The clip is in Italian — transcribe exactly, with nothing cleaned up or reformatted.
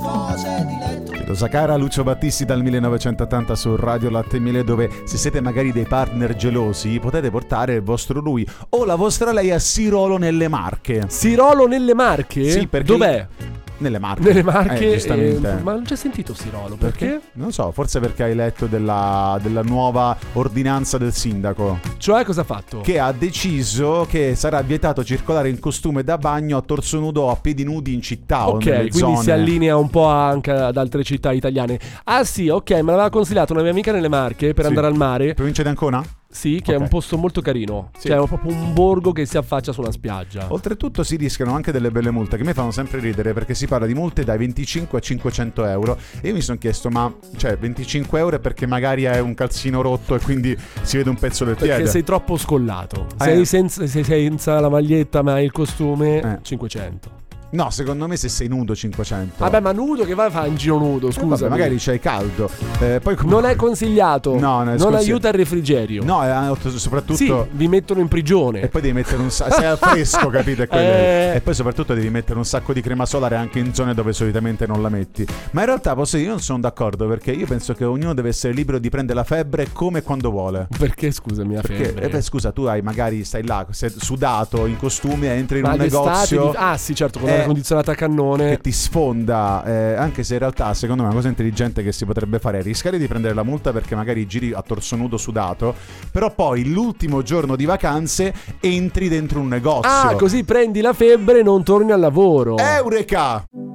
cose di letto. Sacara, Lucio Battisti dal millenovecentottanta su Radio Latte e Miele, dove se siete magari dei partner gelosi potete portare il vostro lui o la vostra lei a Sirolo nelle Marche. Sirolo nelle Marche? Sì, perché dov'è? Nelle Marche. Nelle Marche, eh, giustamente. eh, ma non c'è sentito Sirolo, perché? perché? Non so, forse perché hai letto della, della nuova ordinanza del sindaco. Cioè, cosa ha fatto? Che ha deciso che sarà vietato circolare in costume da bagno a torso nudo o a piedi nudi in città. Ok, o nelle quindi zone. si allinea un po' anche ad altre città italiane. Ah sì, ok, me l'aveva consigliato una mia amica nelle Marche per Sì. andare al mare. Provincia di Ancona? Sì, che Ok. è un posto molto carino. Sì. Cioè è proprio un borgo che si affaccia su una spiaggia. Oltretutto si rischiano anche delle belle multe che mi fanno sempre ridere, perché si parla di multe dai venticinque a cinquecento euro e io mi sono chiesto, ma cioè venticinque euro è perché magari hai un calzino rotto e quindi si vede un pezzo del Perché piede? sei troppo scollato. Eh. Sei senza, sei senza la maglietta ma hai il costume, Eh. cinquecento. No, secondo me se sei nudo cinquecento. Vabbè, ma nudo che vai a fare in giro nudo, Eh, scusa. vabbè, magari c'hai caldo. Eh, poi com- Non è consigliato. No, non è non sconsigliato. aiuta il refrigerio. No, è, soprattutto Sì, vi mettono in prigione. E poi devi mettere un sacco. Sei al fresco, capite? Quello. Eh. E poi soprattutto devi mettere un sacco di crema solare anche in zone dove solitamente non la metti. Ma in realtà posso dire, io non sono d'accordo, perché io penso che ognuno deve essere libero di prendere la febbre come e quando vuole. Perché scusami la Perché febbre? eh beh, scusa, tu hai magari stai là, sei sudato in costume, entri in Ma un d'estate negozio. di- Ah sì, certo, con eh, l'aria condizionata a cannone. Che ti sfonda, eh, anche se in realtà secondo me una cosa intelligente che si potrebbe fare è rischiare di prendere la multa perché magari giri a torso nudo sudato, però poi l'ultimo giorno di vacanze entri dentro un negozio. Ah, così prendi la febbre e non torni al lavoro. Eureka!